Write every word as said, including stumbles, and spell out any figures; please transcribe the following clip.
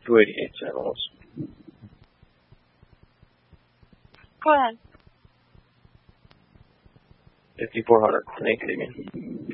two eighty-eight Saint Louis. Go ahead. fifty-four hundred. Thank you, Damien.